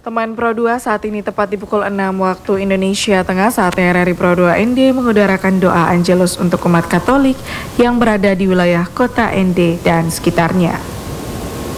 Teman Pro 2 saat ini tepat di pukul 6 waktu Indonesia Tengah saatnya RRI Pro 2 ND mengudarakan doa Angelus untuk umat Katolik yang berada di wilayah kota ND dan sekitarnya.